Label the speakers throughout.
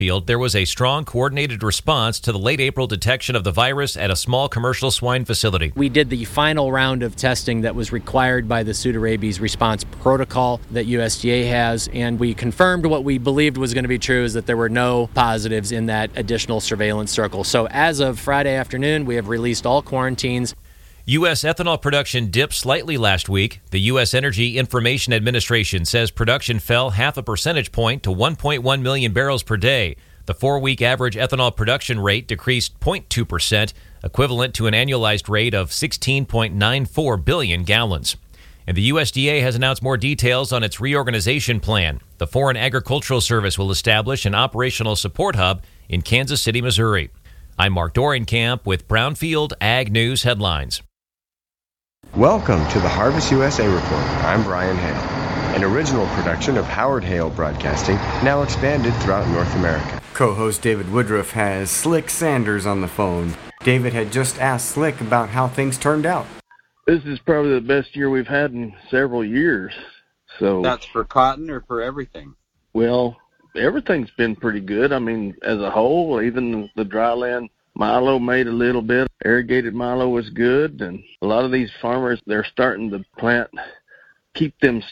Speaker 1: Field, there was a strong coordinated response to the late April detection of the virus at a small commercial swine facility.
Speaker 2: We did the final round of testing that was required by the pseudorabies response protocol that USDA has, and we confirmed what we believed was going to be true, is that there were no positives in that additional surveillance circle. So as of Friday afternoon, we have released all quarantines.
Speaker 1: U.S. ethanol production dipped slightly last week. The U.S. Energy Information Administration says production fell 0.5 percentage point to 1.1 million barrels per day. The 4-week average ethanol production rate decreased 0.2%, equivalent to an annualized rate of 16.94 billion gallons. And the USDA has announced more details on its reorganization plan. The Foreign Agricultural Service will establish an operational support hub in Kansas City, Missouri. I'm Mark Dorenkamp with Brownfield Ag News headlines.
Speaker 3: Welcome to the Harvest USA Report. I'm Brian Hale, an original production of Howard Hale Broadcasting, now expanded throughout North America.
Speaker 4: Co-host David Woodruff has Slick Sanders on the phone. David had just asked Slick about how things turned out.
Speaker 5: This is probably the best year we've had in several years. So
Speaker 6: that's for cotton or for everything?
Speaker 5: Well, everything's been pretty good. I mean, as a whole, even the dryland milo made a little bit. Irrigated milo was good, and a lot of these farmers, they're starting to plant, keep the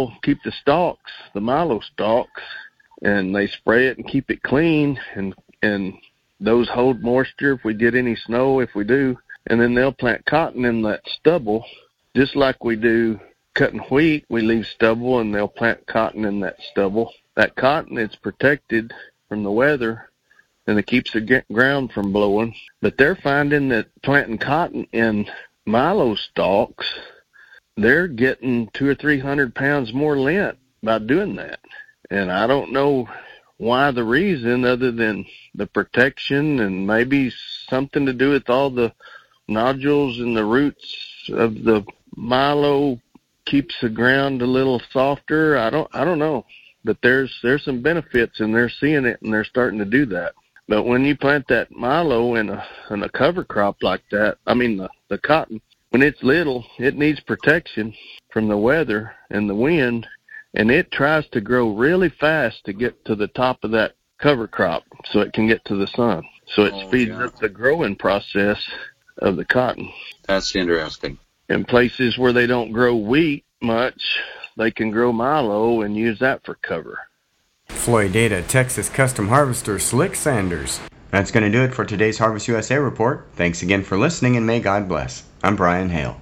Speaker 5: stalks, the milo stalks, and they spray it and keep it clean, and those hold moisture if we get any snow, if we do, and then they'll plant cotton in that stubble, just like we do cutting wheat. We leave stubble, and they'll plant cotton in that stubble. That cotton is protected from the weather, and it keeps the ground from blowing. But they're finding that planting cotton in milo stalks, they're getting 200 or 300 pounds more lint by doing that. And I don't know why the reason, other than the protection and maybe something to do with all the nodules and the roots of the milo keeps the ground a little softer. I don't know. But there's some benefits, and they're seeing it, and they're starting to do that. But when you plant that milo in a cover crop like that, I mean the cotton, when it's little, it needs protection from the weather and the wind, and it tries to grow really fast to get to the top of that cover crop so it can get to the sun. So it speeds up the growing process of the cotton.
Speaker 6: That's interesting.
Speaker 5: In places where they don't grow wheat much, they can grow milo and use that for cover.
Speaker 4: Floyd Data, Texas custom harvester Slick Sanders. That's going to do it for today's Harvest USA Report. Thanks again for listening, and may God bless. I'm Brian Hale.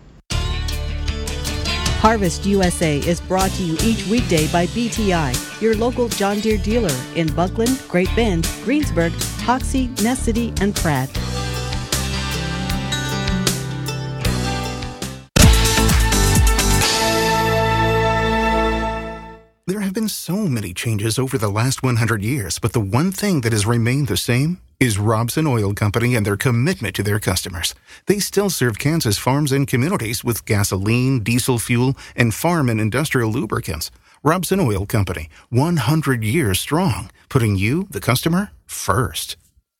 Speaker 7: Harvest USA is brought to you each weekday by BTI, your local John Deere dealer in Buckland, Great Bend, Greensburg, Hoxie, Ness City, and Pratt.
Speaker 8: There have been so many changes over the last 100 years, but the one thing that has remained the same is Robson Oil Company and their commitment to their customers. They still serve Kansas farms and communities with gasoline, diesel fuel, and farm and industrial lubricants. Robson Oil Company, 100 years strong, putting you, the customer, first.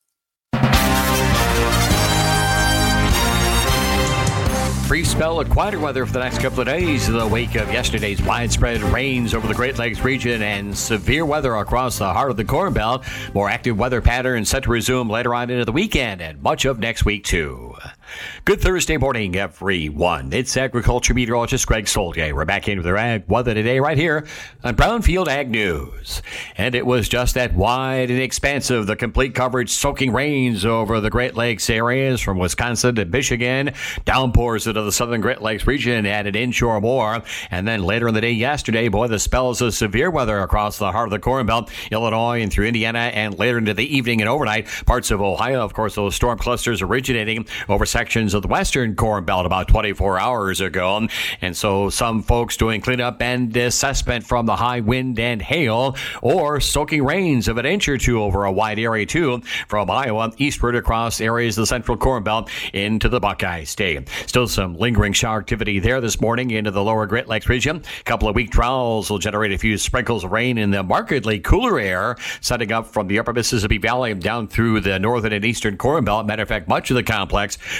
Speaker 9: Brief spell of quieter weather for the next couple of days in the wake of yesterday's widespread rains over the Great Lakes region and severe weather across the heart of the Corn Belt. More active weather patterns set to resume later on into the weekend and much of next week, too. Good Thursday morning, everyone. It's agriculture meteorologist Greg Soldier. We're back into the ag weather today right here on Brownfield Ag News. And it was just that wide and expansive, the complete coverage, soaking rains over the Great Lakes areas from Wisconsin to Michigan. Downpours into the southern Great Lakes region added inshore more. And then later in the day yesterday, the spells of severe weather across the heart of the Corn Belt, Illinois and through Indiana, and later into the evening and overnight, parts of Ohio. Of course, those storm clusters originating over sections of the western Corn Belt about 24 hours ago. And so some folks doing cleanup and assessment from the high wind and hail, or soaking rains of an inch or two over a wide area too, from Iowa eastward across areas of the central Corn Belt into the Buckeye State. Still some lingering shower activity there this morning into the lower Great Lakes region. A couple of weak troughs will generate a few sprinkles of rain in the markedly cooler air, setting up from the upper Mississippi Valley down through the northern and eastern Corn Belt. Matter of fact, much of the complex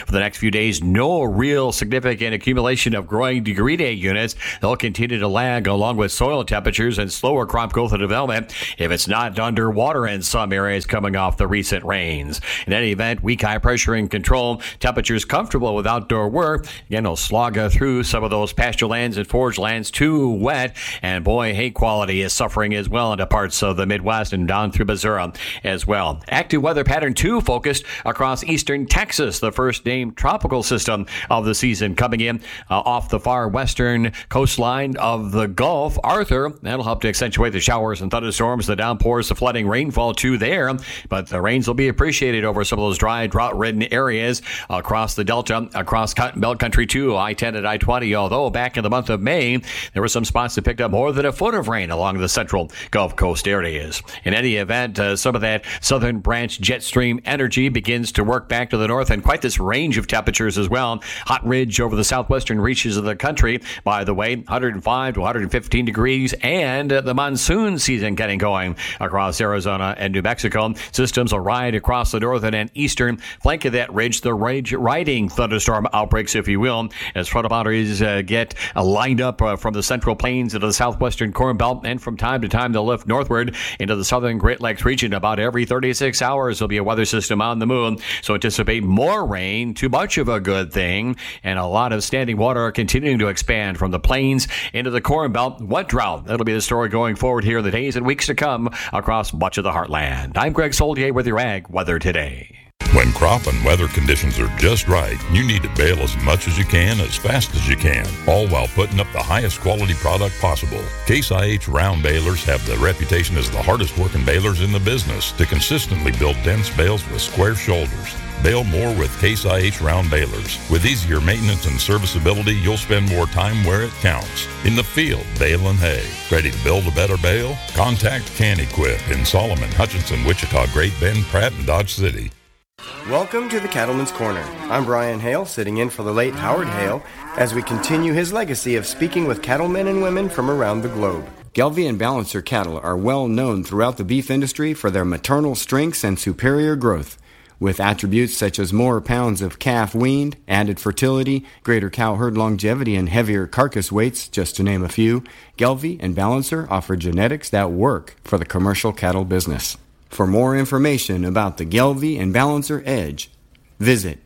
Speaker 9: for the next few days. No real significant accumulation of growing degree day units. They'll continue to lag along with soil temperatures and slower crop growth and development if it's not underwater in some areas coming off the recent rains. In any event, weak high pressure in control, temperatures comfortable with outdoor work. Again, they'll slog through some of those pasture lands and forage lands too wet, and boy, hay quality is suffering as well into parts of the Midwest and down through Missouri as well. Active weather pattern 2 focused across eastern Texas, the first named tropical system of the season coming in off the far western coastline of the Gulf. Arthur, that'll help to accentuate the showers and thunderstorms, the downpours, the flooding, rainfall too there, but the rains will be appreciated over some of those dry, drought-ridden areas across the Delta, across Cotton Belt country too, I-10 and I-20, although back in the month of May, there were some spots that picked up more than a foot of rain along the central Gulf Coast areas. In any event, some of that southern branch jet stream energy begins to work back to the north, and quite this range of temperatures as well. Hot ridge over the southwestern reaches of the country, by the way, 105 to 115 degrees, and the monsoon season getting going across Arizona and New Mexico. Systems will ride across the northern and eastern flank of that ridge, the riding thunderstorm outbreaks, if you will, as front boundaries get lined up from the central plains into the southwestern Corn Belt, and from time to time they'll lift northward into the southern Great Lakes region. About every 36 hours there'll be a weather system on the move, so anticipate more rain, too much of a good thing, and a lot of standing water continuing to expand from the plains into the Corn Belt. What drought? That'll be the story going forward here in the days and weeks to come across much of the heartland. I'm Greg Soldier with your Ag Weather Today.
Speaker 10: When crop and weather conditions are just right, you need to bale as much as you can, as fast as you can, all while putting up the highest quality product possible. Case IH round balers have the reputation as the hardest working balers in the business to consistently build dense bales with square shoulders. Bale more with Case IH round balers. With easier maintenance and serviceability, you'll spend more time where it counts. In the field, baling hay. Ready to build a better bale? Contact Can-Equip in Solomon, Hutchinson, Wichita, Great Bend, Pratt, and Dodge City.
Speaker 3: Welcome to the Cattleman's Corner. I'm Brian Hale, sitting in for the late Howard Hale, as we continue his legacy of speaking with cattlemen and women from around the globe.
Speaker 4: Gelbvieh and Balancer cattle are well known throughout the beef industry for their maternal strengths and superior growth. With attributes such as more pounds of calf weaned, added fertility, greater cow herd longevity, and heavier carcass weights, just to name a few, Gelbvieh and Balancer offer genetics that work for the commercial cattle business. For more information about the Gelbvieh and Balancer Edge, visit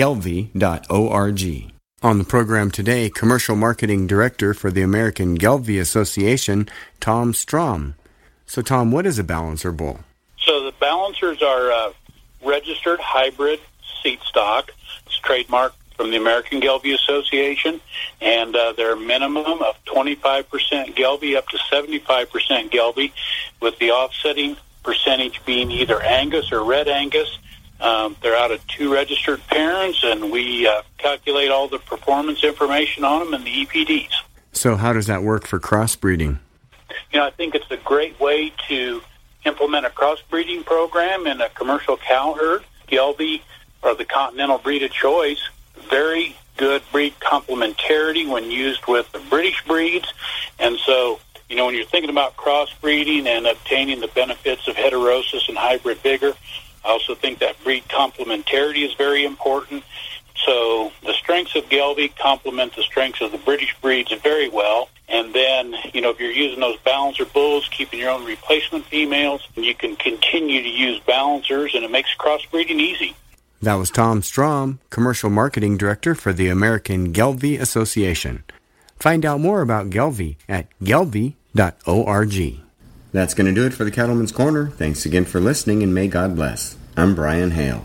Speaker 4: gelbvieh.org. On the program today, Commercial Marketing Director for the American Gelbvieh Association, Tom Strom. So, Tom, what is a Balancer bull?
Speaker 11: So the Balancers are registered hybrid seat stock. It's trademarked from the American Gelbvieh Association, and they're a minimum of 25% Gelbvieh up to 75% Gelbvieh, with the offsetting percentage being either Angus or Red Angus. They're out of 2 registered parents, and we calculate all the performance information on them and the EPDs.
Speaker 4: So how does that work for crossbreeding?
Speaker 11: You know, I think it's a great way to implement a crossbreeding program in a commercial cow herd. Gelbvieh, or the Continental breed of choice, very good breed complementarity when used with the British breeds. And so, you know, when you're thinking about crossbreeding and obtaining the benefits of heterosis and hybrid vigor, I also think that breed complementarity is very important. So the strengths of Gelbvieh complement the strengths of the British breeds very well. And then, you know, if you're using those Balancer bulls, keeping your own replacement females, you can continue to use Balancers, and it makes crossbreeding easy.
Speaker 4: That was Tom Strom, Commercial Marketing Director for the American Gelbvieh Association. Find out more about Gelbvieh at gelbvieh.org. That's going to do it for the Cattleman's Corner. Thanks again for listening, and may God bless. I'm Brian Hale.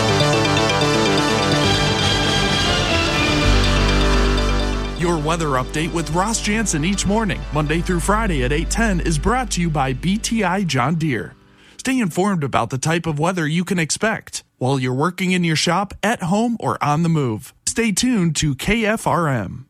Speaker 12: Your weather update with Ross Jansen each morning, Monday through Friday at 8:10, is brought to you by BTI John Deere. Stay informed about the type of weather you can expect while you're working in your shop, at home, or on the move. Stay tuned to KFRM.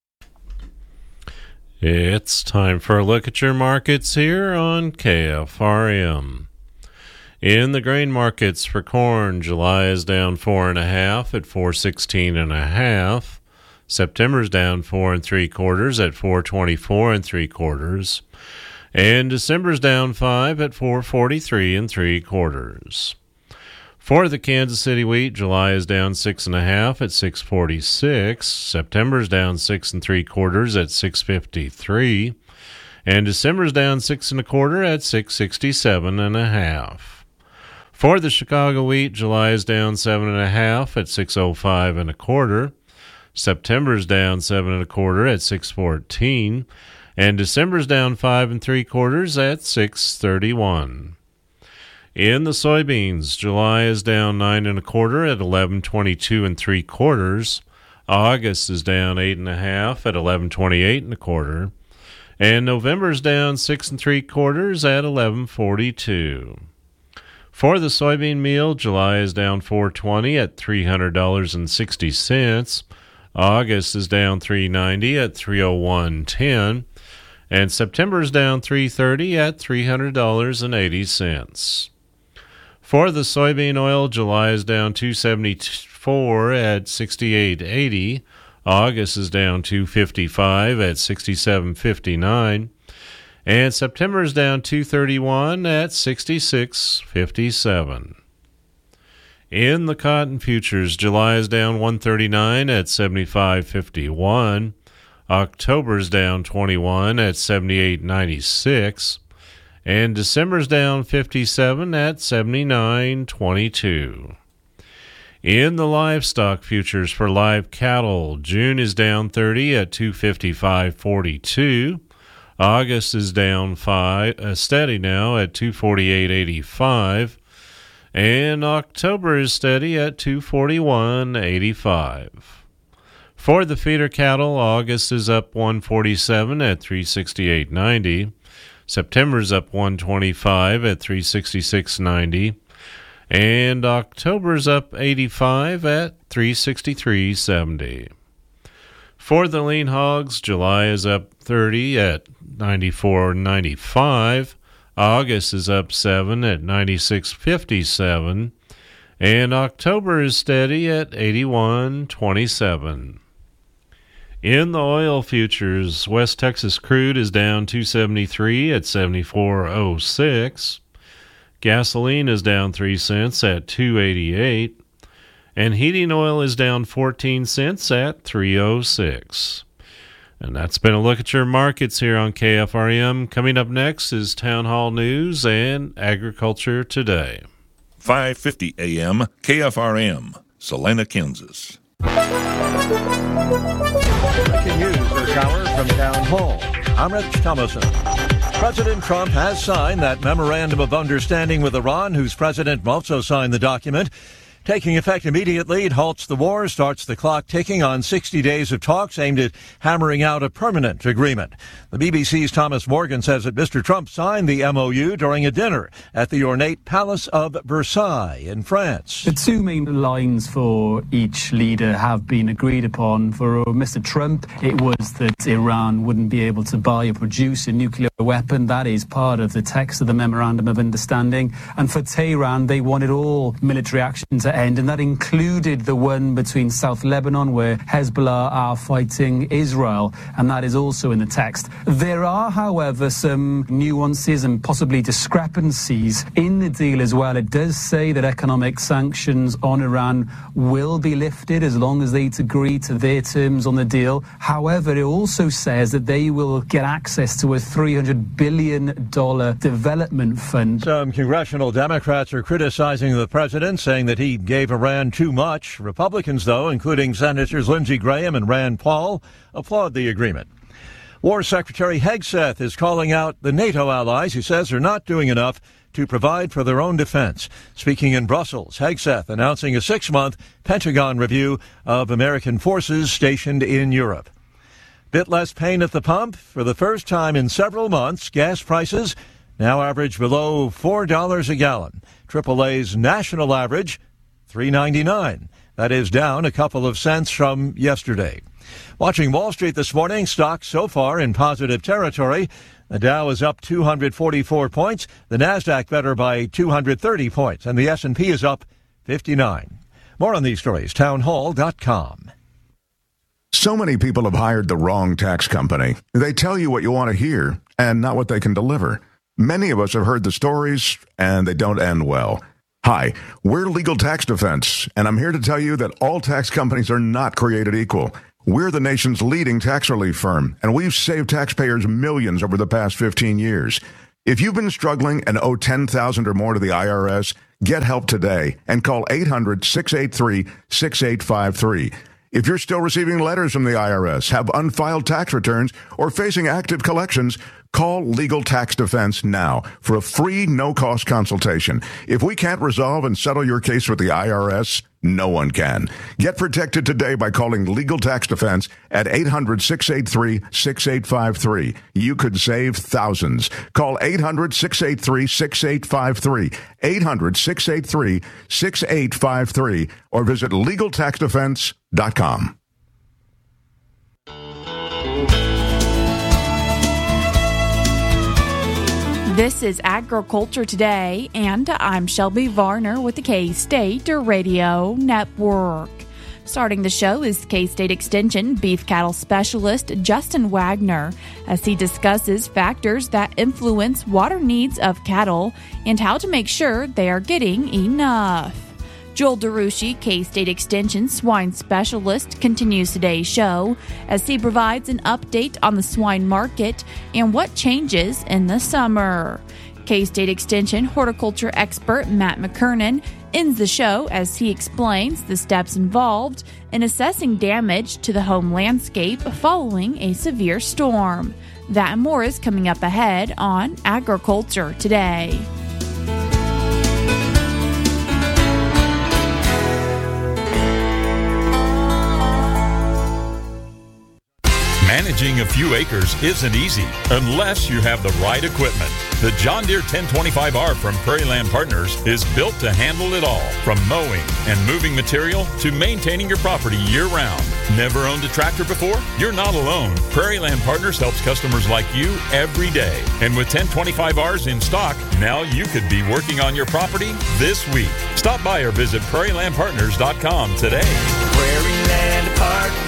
Speaker 13: It's time for a look at your markets here on KFRM. In the grain markets for corn, July is down 4.5 at 416.5. September's down 4 3/4 at 424 3/4, and December's down 5 at 443 3/4. For the Kansas City wheat, July is down 6.5 at 6.46. September's down 6 3/4 at 6.53. And December's down 6 1/4 at 6.67.5. For the Chicago wheat, July is down 7.5 at 6.05 1/4. September's down 7 1/4 at 6.14. And December's down 5 3/4 at 6.31. In the soybeans, July is down 9 1/4 at 11.22 3/4. August is down 8.5 at 11.28 1/4. And November's down 6 3/4 at 11.42. For the soybean meal, July is down 4.20 at $300.60. August is down 3.90 at 301.10. And September is down 3.30 at $300.80. For the soybean oil, July is down 2.74 at 68.80. August is down 2.55 at 67.59. And September is down 2.31 at 66.57. In the cotton futures, July is down 1.39 at 75.51. October's down 21 at 78.96. And December's down 57 at 79.22. In the livestock futures for live cattle, June is down 30 at 255.42. August is down 5, steady now at 248.85. And October is steady at 241.85. For the feeder cattle, August is up 147 at 368.90. September's up 125 at 366.90. And October's up 85 at 363.70. For the lean hogs, July is up 30 at 94.95. August is up 7 at 96.57. And October is steady at 81.27. In the oil futures, West Texas crude is down 273 at 74.06. Gasoline is down 3 cents at 2.88. And heating oil is down 14 cents at 3.06. And that's been a look at your markets here on KFRM. Coming up next is Town Hall News and Agriculture Today.
Speaker 14: 5:50 a.m. KFRM, Salina, Kansas.
Speaker 15: Breaking news this hour from Town Hall. I'm Rich Thomason. President Trump has signed that memorandum of understanding with Iran, whose president also signed the document. Taking effect immediately, it halts the war, starts the clock ticking on 60 days of talks aimed at hammering out a permanent agreement. The BBC's Thomas Morgan says that Mr. Trump signed the MOU during a dinner at the ornate Palace of Versailles in France.
Speaker 16: The two main lines for each leader have been agreed upon. For Mr. Trump, it was that Iran wouldn't be able to buy or produce a nuclear weapon. That is part of the text of the Memorandum of Understanding. And for Tehran, they wanted all military action to end, and that included the one between South Lebanon, where Hezbollah are fighting Israel, and that is also in the text. There are, however, some nuances and possibly discrepancies in the deal as well. It does say that economic sanctions on Iran will be lifted as long as they agree to their terms on the deal. However, it also says that they will get access to a $300 billion development fund.
Speaker 15: Some congressional Democrats are criticizing the president, saying that he gave Iran too much. Republicans, though, including Senators Lindsey Graham and Rand Paul, applaud the agreement. War Secretary Hegseth is calling out the NATO allies, he says, are not doing enough to provide for their own defense. Speaking in Brussels, Hegseth announcing a 6-month Pentagon review of American forces stationed in Europe. Bit less pain at the pump. For the first time in several months, gas prices now average below $4 a gallon. AAA's national average, $3.99. That is down a couple of cents from yesterday. Watching Wall Street this morning, stocks so far in positive territory. The Dow is up 244 points, the Nasdaq better by 230 points, and the S&P is up 59. More on these stories, townhall.com.
Speaker 17: So many people have hired the wrong tax company. They tell you what you want to hear and not what they can deliver. Many of us have heard the stories, and they don't end well. Hi, we're Legal Tax Defense, and I'm here to tell you that all tax companies are not created equal. We're the nation's leading tax relief firm, and we've saved taxpayers millions over the past 15 years. If you've been struggling and owe $10,000 or more to the IRS, get help today and call 800-683-6853. If you're still receiving letters from the IRS, have unfiled tax returns, or facing active collections, call Legal Tax Defense now for a free, no-cost consultation. If we can't resolve and settle your case with the IRS, no one can. Get protected today by calling Legal Tax Defense at 800-683-6853. You could save thousands. Call 800-683-6853, 800-683-6853, or visit LegalTaxDefense.com.
Speaker 18: This is Agriculture Today, and I'm Shelby Varner with the K-State Radio Network. Starting the show is K-State Extension beef cattle specialist Justin Wagner as he discusses factors that influence water needs of cattle and how to make sure they are getting enough. Joel DeRushi, K-State Extension swine specialist, continues today's show as he provides an update on the swine market and what changes in the summer. K-State Extension horticulture expert Matt McKernan ends the show as he explains the steps involved in assessing damage to the home landscape following a severe storm. That and more is coming up ahead on Agriculture Today.
Speaker 10: Managing a few acres isn't easy unless you have the right equipment. The John Deere 1025R from Prairie Land Partners is built to handle it all, from mowing and moving material to maintaining your property year-round. Never owned a tractor before? You're not alone. Prairie Land Partners helps customers like you every day. And with 1025Rs in stock, now you could be working on your property this week. Stop by or visit prairielandpartners.com today.
Speaker 19: Prairie Land Partners.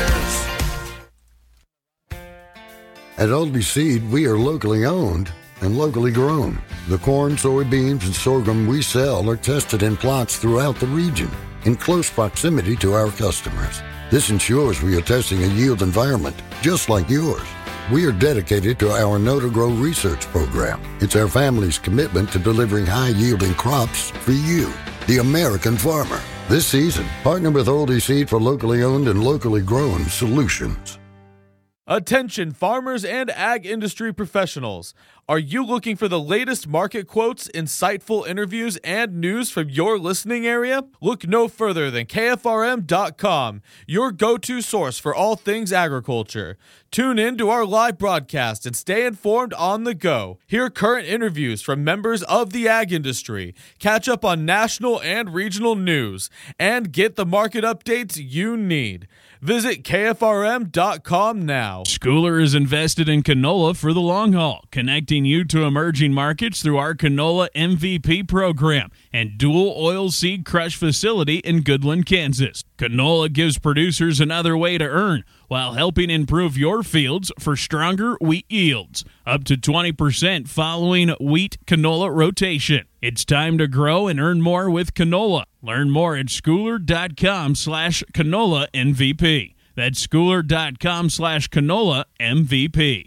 Speaker 20: At Oldie Seed, we are locally owned and locally grown. The corn, soybeans, and sorghum we sell are tested in plots throughout the region in close proximity to our customers. This ensures we are testing a yield environment just like yours. We are dedicated to our Know to Grow research program. It's our family's commitment to delivering high-yielding crops for you, the American farmer. This season, partner with Oldie Seed for locally owned and locally grown solutions.
Speaker 21: Attention farmers and ag industry professionals. Are you looking for the latest market quotes, insightful interviews, and news from your listening area? Look no further than KFRM.com, your go-to source for all things agriculture. Tune in to our live broadcast and stay informed on the go. Hear current interviews from members of the ag industry, catch up on national and regional news, and get the market updates you need. Visit KFRM.com now.
Speaker 22: Schooler is invested in canola for the long haul, connecting you to emerging markets through our Canola MVP program and dual oil seed crush facility in Goodland, Kansas. Canola gives producers another way to earn while helping improve your fields for stronger wheat yields, up to 20% following wheat canola rotation. It's time to grow and earn more with canola. Learn more at schooler.com/canola MVP. That's schooler.com/canola MVP.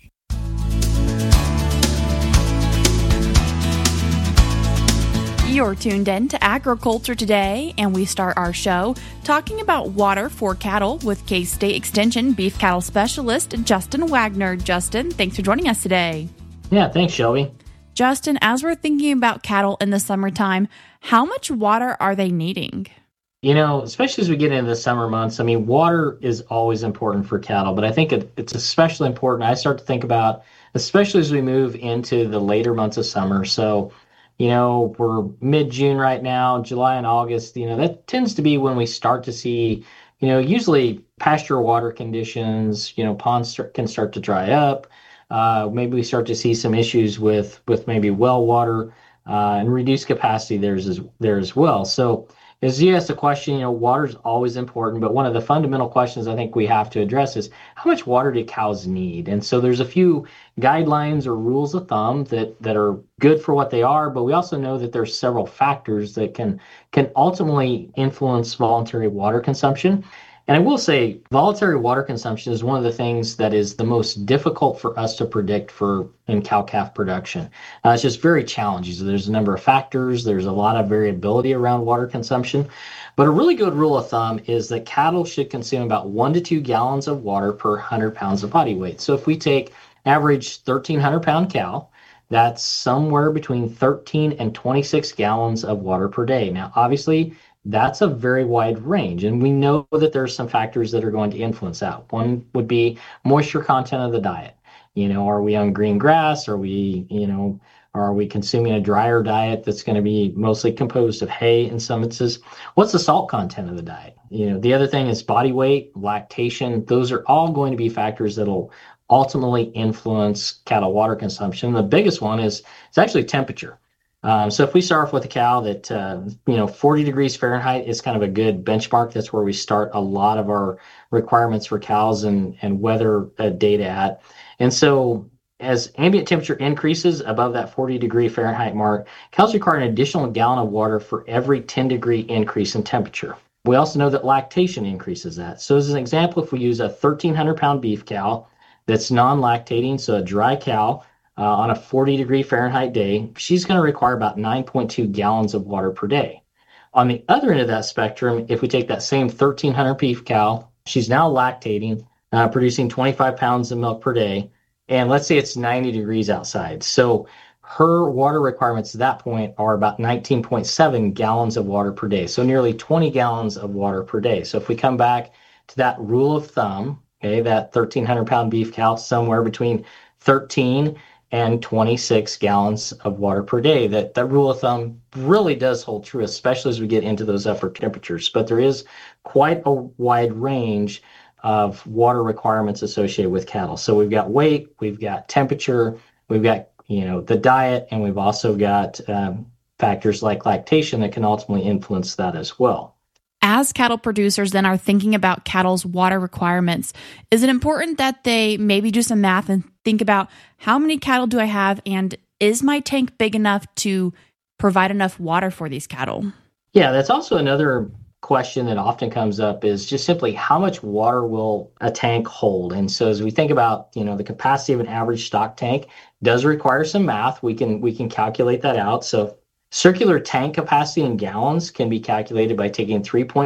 Speaker 18: You're tuned in to Agriculture Today, and we start our show talking about water for cattle with K-State Extension beef cattle specialist Justin Wagner. Justin, thanks for joining us today.
Speaker 23: Yeah, thanks, Shelby.
Speaker 18: Justin, as we're thinking about cattle in the summertime, how much water are they needing?
Speaker 23: You know, especially as we get into the summer months, I mean, water is always important for cattle, but I think it's especially important. I start to think about, especially as we move into the later months of summer. So, you know, we're mid-June right now, July and August, you know, that tends to be when we start to see, you know, usually pasture water conditions, you know, ponds can start to dry up. Maybe we start to see some issues with maybe well water and reduced capacity there as well. So, is you asked the question, water is always important, but one of the fundamental questions I think we have to address is how much water do cows need? And so there's a few guidelines or rules of thumb that are good for what they are, but we also know that there's several factors that can ultimately influence voluntary water consumption. And I will say voluntary water consumption is one of the things that is the most difficult for us to predict in cow-calf production. It's just very challenging. So there's a number of factors. There's a lot of variability around water consumption. But a really good rule of thumb is that cattle should consume about 1 to 2 gallons of water per 100 pounds of body weight. So if we take average 1,300-pound cow, that's somewhere between 13 and 26 gallons of water per day. Now, obviously, that's a very wide range, and we know that there's some factors that are going to influence that. One would be moisture content of the diet. Are we on green grass? Are we consuming a drier diet that's going to be mostly composed of hay in some instances? What's the salt content of the diet? The other thing is body weight, lactation. Those are all going to be factors that'll ultimately influence cattle water consumption. The biggest one is it's actually temperature. So if we start off with a cow that, 40 degrees Fahrenheit is kind of a good benchmark. That's where we start a lot of our requirements for cows and weather data at. And so as ambient temperature increases above that 40 degree Fahrenheit mark, cows require an additional gallon of water for every 10 degree increase in temperature. We also know that lactation increases that. So as an example, if we use a 1,300-pound beef cow that's non-lactating, so a dry cow, on a 40 degree Fahrenheit day, she's going to require about 9.2 gallons of water per day. On the other end of that spectrum, if we take that same 1,300 beef cow, she's now lactating, producing 25 pounds of milk per day, and let's say it's 90 degrees outside. So her water requirements at that point are about 19.7 gallons of water per day, so nearly 20 gallons of water per day. So if we come back to that rule of thumb, okay, that 1,300-pound beef cow, somewhere between 13 and 26 gallons of water per day. That rule of thumb really does hold true, especially as we get into those upper temperatures. But there is quite a wide range of water requirements associated with cattle. So we've got weight, we've got temperature, we've got the diet, and we've also got factors like lactation that can ultimately influence that as well.
Speaker 18: As cattle producers then are thinking about cattle's water requirements, is it important that they maybe do some math and think about how many cattle do I have, and is my tank big enough to provide enough water for these cattle?
Speaker 23: Yeah, that's also another question that often comes up, is just simply how much water will a tank hold? And so as we think about, the capacity of an average stock tank does require some math. We can calculate that out. So circular tank capacity in gallons can be calculated by taking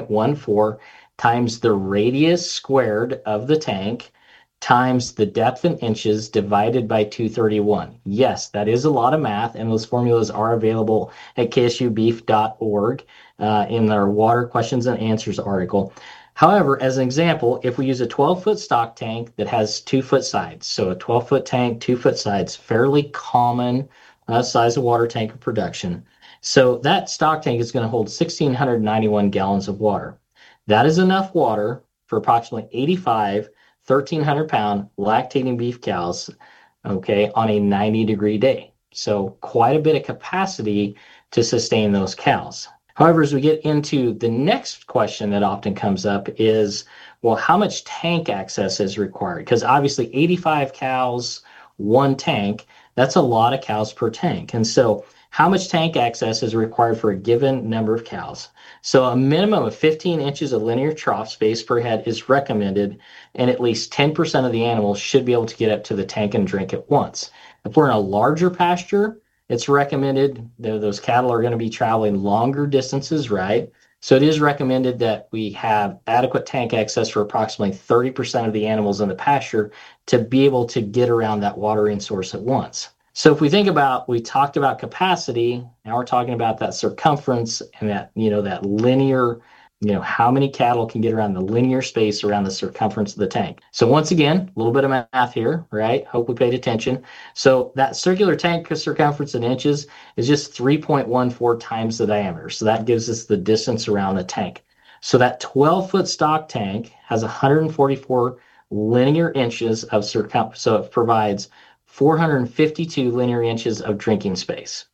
Speaker 23: 3.14 times the radius squared of the tank times the depth in inches divided by 231. Yes, that is a lot of math, and those formulas are available at ksubeef.org in their Water Questions and Answers article. However, as an example, if we use a 12-foot stock tank that has 2-foot sides, so a 12-foot tank, 2-foot sides, fairly common size of water tank of production. So that stock tank is going to hold 1,691 gallons of water. That is enough water for approximately 85 1,300-pound lactating beef cows, okay, on a 90-degree day. So quite a bit of capacity to sustain those cows. However, as we get into the next question that often comes up is, well, how much tank access is required? Because obviously 85 cows, one tank, that's a lot of cows per tank. And so how much tank access is required for a given number of cows? So a minimum of 15 inches of linear trough space per head is recommended, and at least 10% of the animals should be able to get up to the tank and drink at once. If we're in a larger pasture, it's recommended that those cattle are going to be traveling longer distances, right? So it is recommended that we have adequate tank access for approximately 30% of the animals in the pasture to be able to get around that watering source at once. So if we think about, we talked about capacity, now we're talking about that circumference and that, that linear, how many cattle can get around the linear space around the circumference of the tank. So once again, a little bit of math here, right? Hope we paid attention. So that circular tank circumference in inches is just 3.14 times the diameter. So that gives us the distance around the tank. So that 12-foot stock tank has 144 linear inches of circumference. So it provides 452 linear inches of drinking space.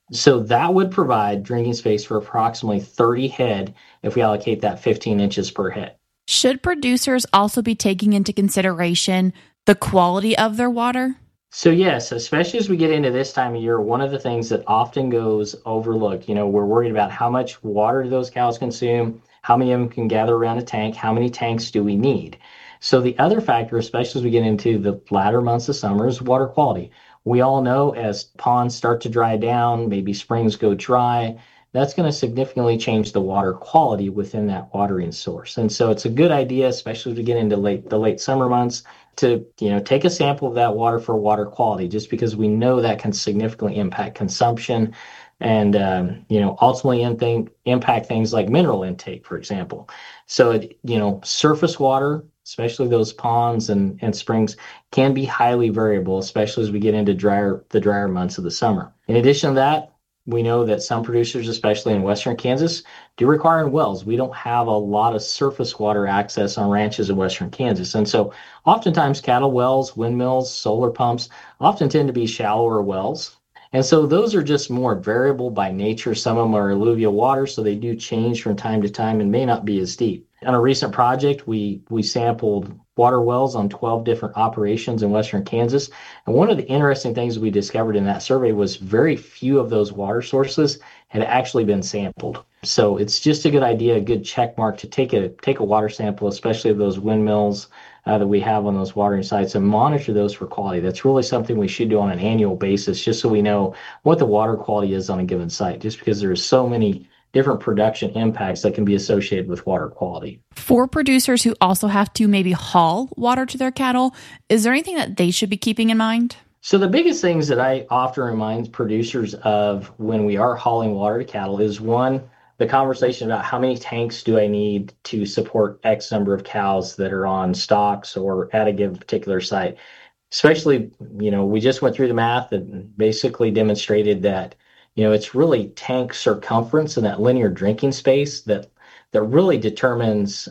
Speaker 23: So that would provide drinking space for approximately 30 head if we allocate that 15 inches per head.
Speaker 18: Should producers also be taking into consideration the quality of their water?
Speaker 23: So yes, especially as we get into this time of year, one of the things that often goes overlooked, we're worried about how much water do those cows consume, how many of them can gather around a tank, how many tanks do we need? So the other factor, especially as we get into the latter months of summer, is water quality. We all know as ponds start to dry down, maybe springs go dry, that's going to significantly change the water quality within that watering source. And so it's a good idea, especially as we get into the late summer months, to take a sample of that water for water quality, just because we know that can significantly impact consumption and ultimately impact things like mineral intake, for example. So surface water, especially those ponds and springs, can be highly variable, especially as we get into the drier months of the summer. In addition to that, we know that some producers, especially in western Kansas, do require wells. We don't have a lot of surface water access on ranches in western Kansas. And so oftentimes cattle wells, windmills, solar pumps often tend to be shallower wells. And so those are just more variable by nature. Some of them are alluvial water, so they do change from time to time and may not be as deep. On a recent project, we sampled water wells on 12 different operations in western Kansas. And one of the interesting things we discovered in that survey was very few of those water sources had actually been sampled. So it's just a good idea, a good check mark to take a water sample, especially of those windmills that we have on those watering sites, and monitor those for quality. That's really something we should do on an annual basis, just so we know what the water quality is on a given site, just because there's so many different production impacts that can be associated with water quality.
Speaker 18: For producers who also have to maybe haul water to their cattle, is there anything that they should be keeping in mind?
Speaker 23: So the biggest things that I often remind producers of when we are hauling water to cattle is, one, the conversation about how many tanks do I need to support X number of cows that are on stocks or at a given particular site. Especially, we just went through the math and basically demonstrated that it's really tank circumference and that linear drinking space that really determines,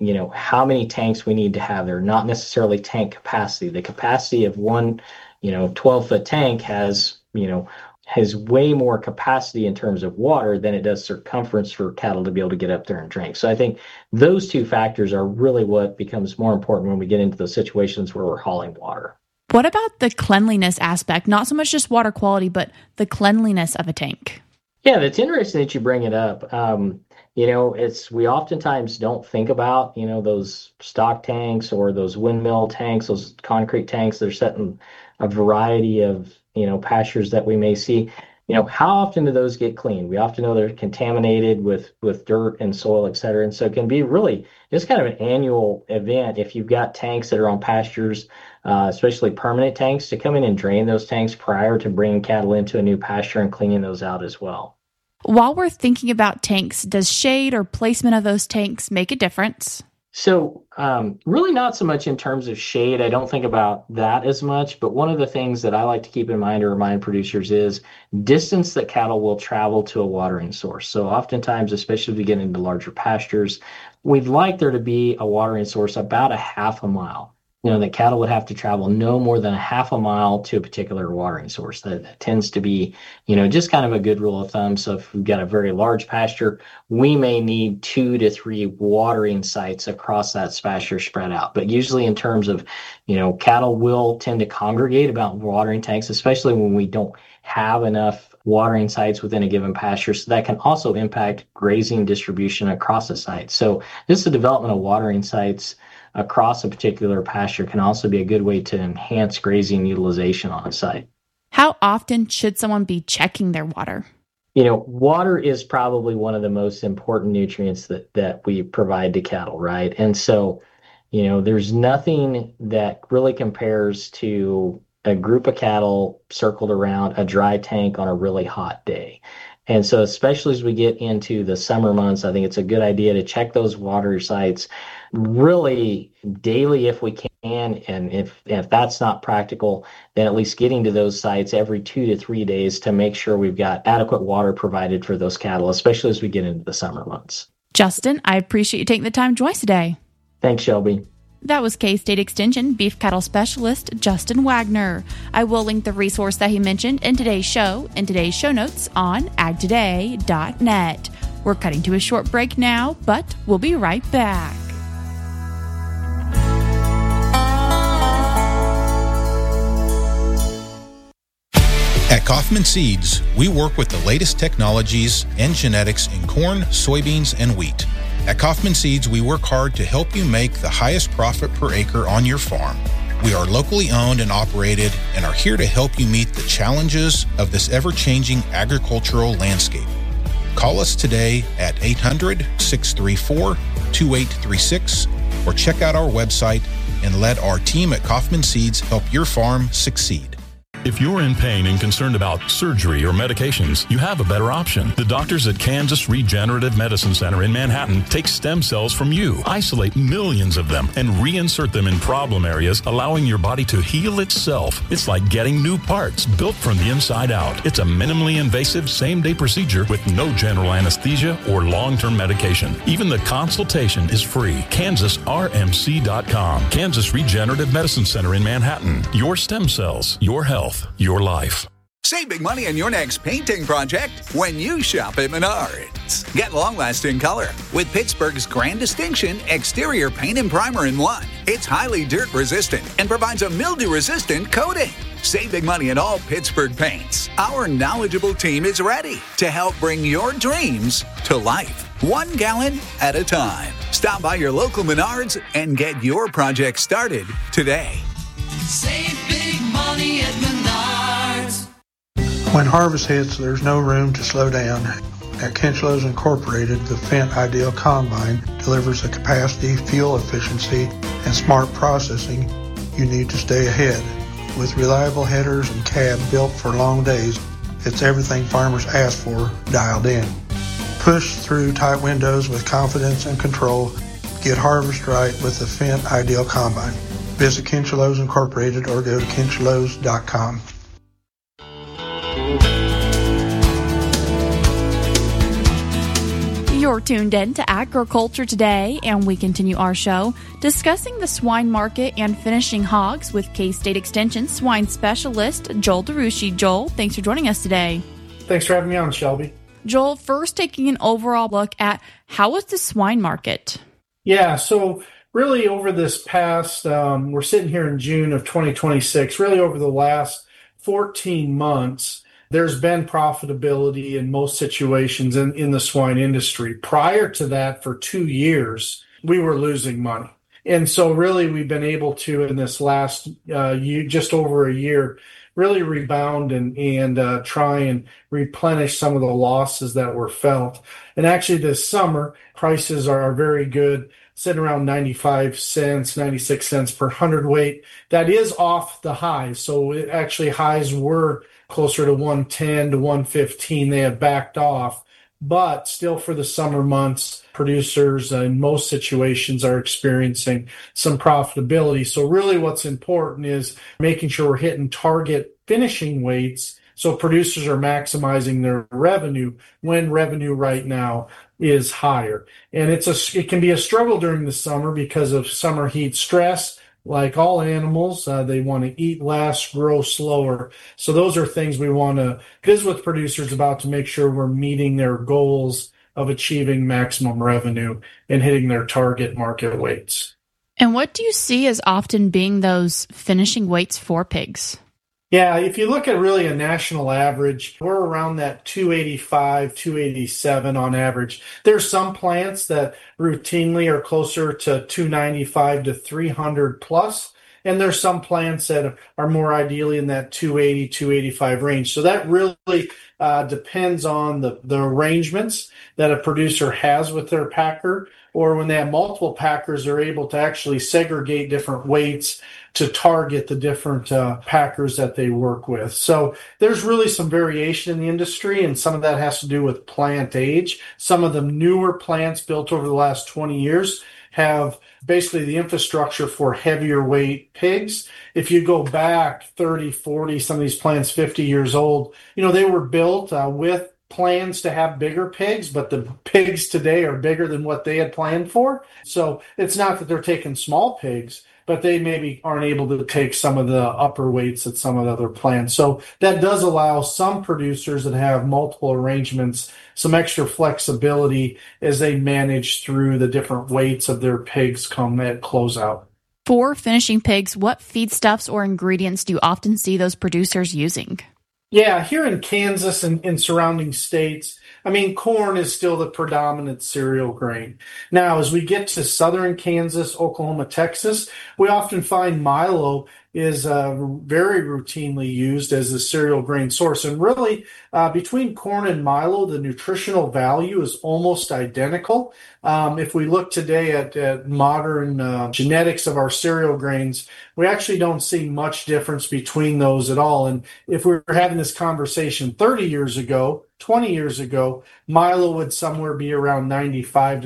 Speaker 23: how many tanks we need to have there, not necessarily tank capacity. The capacity of one, 12-foot tank has way more capacity in terms of water than it does circumference for cattle to be able to get up there and drink. So I think those two factors are really what becomes more important when we get into those situations where we're hauling water.
Speaker 18: What about the cleanliness aspect? Not so much just water quality, but the cleanliness of a tank.
Speaker 23: Yeah, that's interesting that you bring it up. We oftentimes don't think about, those stock tanks or those windmill tanks, those concrete tanks that are set in a variety of, pastures that we may see. How often do those get cleaned? We often know they're contaminated with dirt and soil, et cetera. And so it can be really just kind of an annual event if you've got tanks that are on pastures, especially permanent tanks, to come in and drain those tanks prior to bringing cattle into a new pasture and cleaning those out as well.
Speaker 18: While we're thinking about tanks, does shade or placement of those tanks make a difference?
Speaker 23: So really not so much in terms of shade. I don't think about that as much. But one of the things that I like to keep in mind or remind producers is distance that cattle will travel to a watering source. So oftentimes, especially if we get into larger pastures, we'd like there to be a watering source about a half a mile. That cattle would have to travel no more than a half a mile to a particular watering source. That tends to be, just kind of a good rule of thumb. So if we've got a very large pasture, we may need 2 to 3 watering sites across that pasture spread out. But usually in terms of, cattle will tend to congregate about watering tanks, especially when we don't have enough watering sites within a given pasture. So that can also impact grazing distribution across the site. So this is the development of watering sites across a particular pasture can also be a good way to enhance grazing utilization on a site.
Speaker 18: How often should someone be checking their water?
Speaker 23: Water is probably one of the most important nutrients that we provide to cattle, right? And so, there's nothing that really compares to a group of cattle circled around a dry tank on a really hot day. And so especially as we get into the summer months, I think it's a good idea to check those water sites really daily if we can. And if that's not practical, then at least getting to those sites every 2 to 3 days to make sure we've got adequate water provided for those cattle, especially as we get into the summer months.
Speaker 18: Justin, I appreciate you taking the time to join us today.
Speaker 23: Thanks, Shelby.
Speaker 18: That was K-State Extension beef cattle specialist Justin Wagner. I will link the resource that he mentioned in today's show notes on agtoday.net. We're cutting to a short break now, but we'll be right back.
Speaker 1: At Kaufman Seeds, we work with the latest technologies and genetics in corn, soybeans, and wheat. At Kaufman Seeds, we work hard to help you make the highest profit per acre on your farm. We are locally owned and operated and are here to help you meet the challenges of this ever-changing agricultural landscape. Call us today at 800-634-2836 or check out our website and let our team at Kaufman Seeds help your farm succeed.
Speaker 2: If you're in pain and concerned about surgery or medications, you have a better option. The doctors at Kansas Regenerative Medicine Center in Manhattan take stem cells from you, isolate millions of them, and reinsert them in problem areas, allowing your body to heal itself. It's like getting new parts built from the inside out. It's a minimally invasive same-day procedure with no general anesthesia or long-term medication. Even the consultation is free. KansasRMC.com. Kansas Regenerative Medicine Center in Manhattan. Your stem cells, your health, your life.
Speaker 6: Save big money on your next painting project when you shop at Menards. Get long-lasting color with Pittsburgh's Grand Distinction exterior paint and primer in one. It's highly dirt-resistant and provides a mildew-resistant coating. Save big money on all Pittsburgh paints. Our knowledgeable team is ready to help bring your dreams to life, 1 gallon at a time. Stop by your local Menards and get your project started today.
Speaker 19: Save big money at Menards.
Speaker 24: When harvest hits, there's no room to slow down. At Kinchlows Incorporated, the Fendt Ideal Combine delivers the capacity, fuel efficiency, and smart processing you need to stay ahead. With reliable headers and cab built for long days, it's everything farmers ask for dialed in. Push through tight windows with confidence and control. Get harvest right with the Fendt Ideal Combine. Visit Kinchlows Incorporated or go to kinchlows.com.
Speaker 18: You're tuned in to Agriculture Today, and we continue our show discussing the swine market and finishing hogs with K-State Extension swine specialist Joel DeRushi. Joel, thanks for joining us today.
Speaker 25: Thanks for having me on, Shelby.
Speaker 18: Joel, first taking an overall look at how was the swine market?
Speaker 25: Yeah, so really over this past, we're sitting here in June of 2026, really over the last 14 months, there's been profitability in most situations in the swine industry. Prior to that, for 2 years, we were losing money. And so really we've been able to, in this last year, just over a year, really rebound and try and replenish some of the losses that were felt. And actually this summer, prices are very good, sitting around 95 cents, 96 cents per hundredweight. That is off the highs. So actually highs were closer to 110 to 115. They have backed off. But still for the summer months, producers in most situations are experiencing some profitability. So really what's important is making sure we're hitting target finishing weights so producers are maximizing their revenue when revenue right now is higher. And it can be a struggle during the summer because of summer heat stress. Like all animals, they want to eat less, grow slower. So those are things we want to visit with producers about to make sure we're meeting their goals of achieving maximum revenue and hitting their target market weights.
Speaker 18: And what do you see as often being those finishing weights for pigs?
Speaker 25: Yeah, if you look at really a national average, we're around that 285, 287 on average. There's some plants that routinely are closer to 295 to 300 plus, and there's some plants that are more ideally in that 280, 285 range. So that really depends on the arrangements that a producer has with their packer, or when they have multiple packers, they're able to actually segregate different weights to target the different packers that they work with. So there's really some variation in the industry, and some of that has to do with plant age. Some of the newer plants built over the last 20 years have basically the infrastructure for heavier weight pigs. If you go back 30, 40, some of these plants 50 years old, they were built with plans to have bigger pigs, but the pigs today are bigger than what they had planned for. So it's not that they're taking small pigs, but they maybe aren't able to take some of the upper weights that some of the other plans. So that does allow some producers that have multiple arrangements some extra flexibility as they manage through the different weights of their pigs come at closeout.
Speaker 18: For finishing pigs, what feedstuffs or ingredients do you often see those producers using?
Speaker 25: Yeah, here in Kansas and in surrounding states, I mean, corn is still the predominant cereal grain. Now, as we get to southern Kansas, Oklahoma, Texas, we often find milo is very routinely used as a cereal grain source. And really, between corn and milo, the nutritional value is almost identical. If we look today at modern genetics of our cereal grains, we actually don't see much difference between those at all. And if we were having this conversation 30 years ago, 20 years ago, milo would somewhere be around 95 to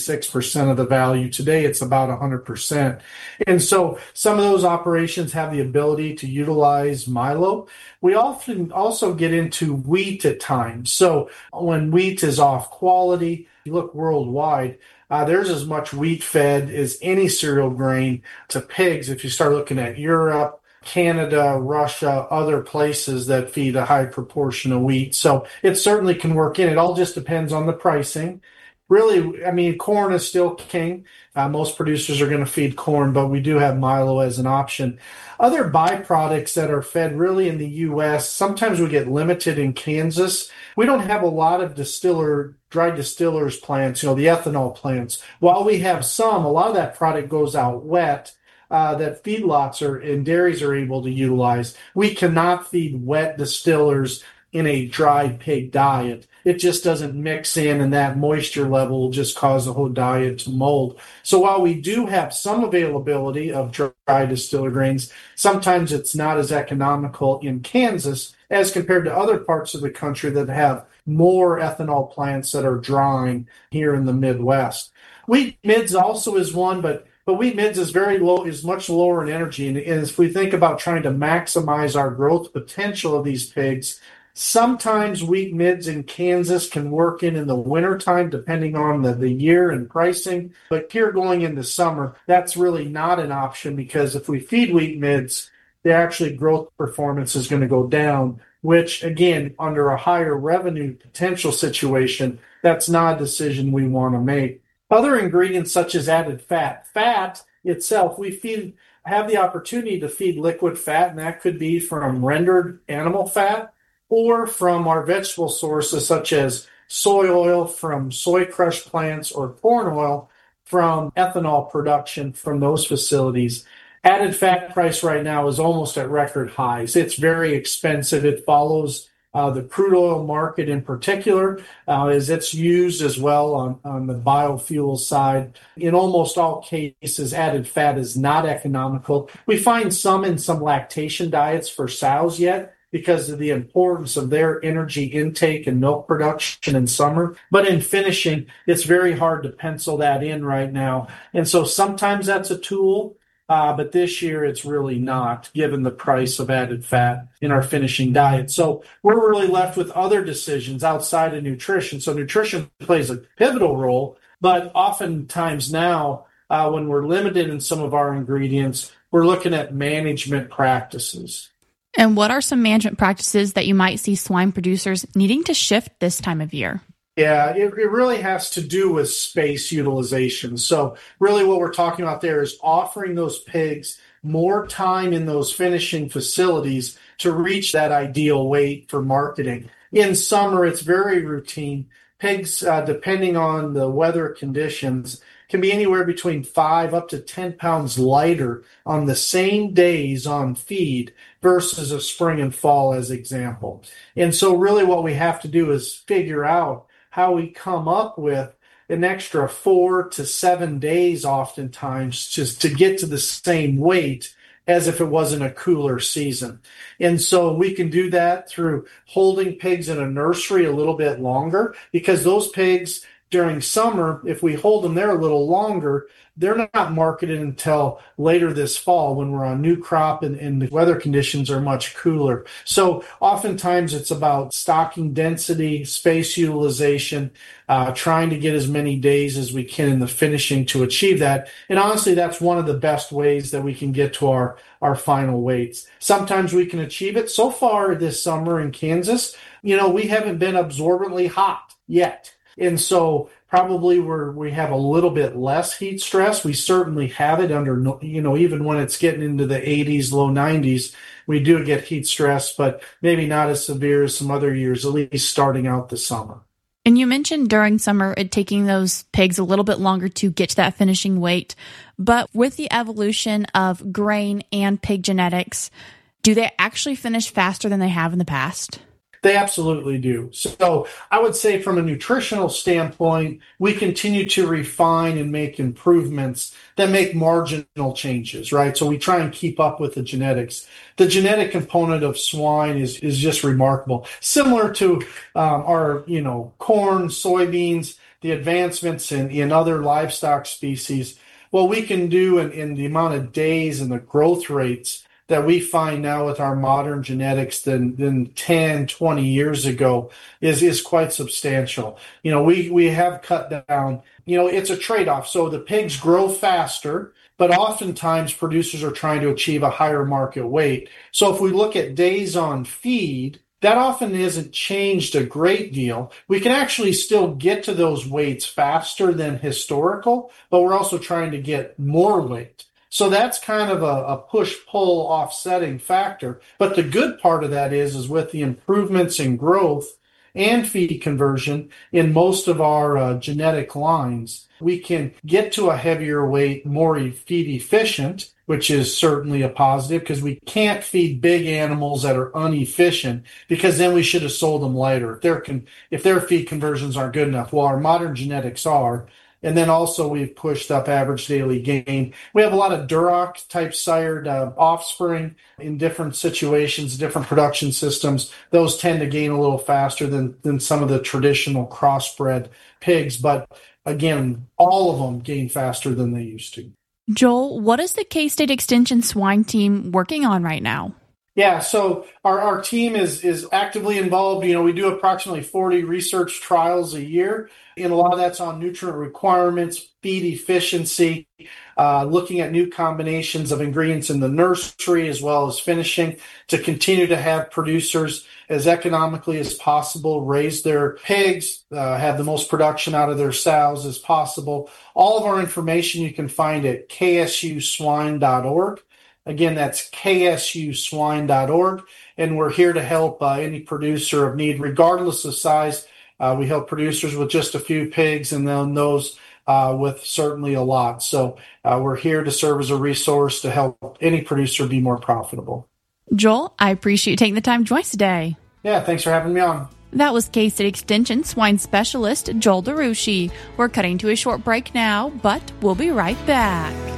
Speaker 25: 96% of the value. Today, it's about 100%. And so some of those operations have the ability to utilize milo. We often also get into wheat at times. So when wheat is off quality, you look worldwide, there's as much wheat fed as any cereal grain to pigs. If you start looking at Europe, Canada, Russia, other places that feed a high proportion of wheat. So it certainly can work in. It all just depends on the pricing. Really, I mean, corn is still king. Most producers are going to feed corn, but we do have milo as an option. Other byproducts that are fed really in the U.S., sometimes we get limited in Kansas. We don't have a lot of dry distillers plants, the ethanol plants. While we have some, a lot of that product goes out wet. That feedlots and dairies are able to utilize. We cannot feed wet distillers in a dry pig diet. It just doesn't mix in, and that moisture level will just cause the whole diet to mold. So while we do have some availability of dry distiller grains, sometimes it's not as economical in Kansas as compared to other parts of the country that have more ethanol plants that are drying here in the Midwest. Wheat midds also is one, but wheat midds is very low, is much lower in energy. And if we think about trying to maximize our growth potential of these pigs, sometimes wheat midds in Kansas can work in the wintertime, depending on the year and pricing. But here going into summer, that's really not an option, because if we feed wheat midds, the actual growth performance is going to go down, which, again, under a higher revenue potential situation, that's not a decision we want to make. Other ingredients such as added fat. Fat itself, we have the opportunity to feed liquid fat, and that could be from rendered animal fat or from our vegetable sources such as soy oil from soy crush plants or corn oil from ethanol production from those facilities. Added fat price right now is almost at record highs. It's very expensive. It follows the crude oil market in particular, as it's used as well on the biofuel side. In almost all cases, added fat is not economical. We find some in some lactation diets for sows yet, because of the importance of their energy intake and milk production in summer. But in finishing, it's very hard to pencil that in right now. And so sometimes that's a tool, but this year it's really not, given the price of added fat in our finishing diet. So we're really left with other decisions outside of nutrition. So nutrition plays a pivotal role, but oftentimes now, when we're limited in some of our ingredients, we're looking at management practices.
Speaker 18: And what are some management practices that you might see swine producers needing to shift this time of year?
Speaker 25: Yeah, it really has to do with space utilization. So really what we're talking about there is offering those pigs more time in those finishing facilities to reach that ideal weight for marketing. In summer, it's very routine. Pigs, depending on the weather conditions, can be anywhere between 5 up to 10 pounds lighter on the same days on feed versus a spring and fall as example. And so really what we have to do is figure out how we come up with an extra 4 to 7 days oftentimes just to get to the same weight as if it wasn't a cooler season. And so we can do that through holding pigs in a nursery a little bit longer, because those pigs, during summer, if we hold them there a little longer, they're not marketed until later this fall when we're on new crop and the weather conditions are much cooler. So oftentimes it's about stocking density, space utilization, trying to get as many days as we can in the finishing to achieve that. And honestly, that's one of the best ways that we can get to our final weights. Sometimes we can achieve it. So far this summer in Kansas, we haven't been absorbently hot yet. And so probably we have a little bit less heat stress. We certainly have it under, even when it's getting into the 80s, low 90s, we do get heat stress, but maybe not as severe as some other years, at least starting out the summer.
Speaker 18: And you mentioned during summer it taking those pigs a little bit longer to get to that finishing weight. But with the evolution of grain and pig genetics, do they actually finish faster than they have in the past?
Speaker 25: They absolutely do. So I would say from a nutritional standpoint, we continue to refine and make improvements that make marginal changes, right? So we try and keep up with the genetics. The genetic component of swine is just remarkable. Similar to our, corn, soybeans, the advancements in other livestock species. What we can do in the amount of days and the growth rates that we find now with our modern genetics than 10, 20 years ago is quite substantial. We have cut down, it's a trade-off. So the pigs grow faster, but oftentimes producers are trying to achieve a higher market weight. So if we look at days on feed, that often isn't changed a great deal. We can actually still get to those weights faster than historical, but we're also trying to get more weight. So that's kind of a push-pull offsetting factor. But the good part of that is with the improvements in growth and feed conversion in most of our genetic lines, we can get to a heavier weight, more feed efficient, which is certainly a positive because we can't feed big animals that are inefficient because then we should have sold them lighter. If their feed conversions aren't good enough, well, our modern genetics are. And then also we've pushed up average daily gain. We have a lot of Duroc type sired offspring in different situations, different production systems. Those tend to gain a little faster than some of the traditional crossbred pigs. But again, all of them gain faster than they used to.
Speaker 18: Joel, what is the K-State Extension swine team working on right now?
Speaker 25: Yeah, so our team is actively involved. We do approximately 40 research trials a year, and a lot of that's on nutrient requirements, feed efficiency, looking at new combinations of ingredients in the nursery as well as finishing to continue to have producers as economically as possible raise their pigs, have the most production out of their sows as possible. All of our information you can find at ksuswine.org. Again, that's ksuswine.org, and we're here to help any producer of need, regardless of size. We help producers with just a few pigs and then those with certainly a lot. So we're here to serve as a resource to help any producer be more profitable.
Speaker 18: Joel, I appreciate you taking the time to join us today.
Speaker 25: Yeah, thanks for having me on.
Speaker 18: That was K-State Extension swine specialist Joel DeRucci. We're cutting to a short break now, but we'll be right back.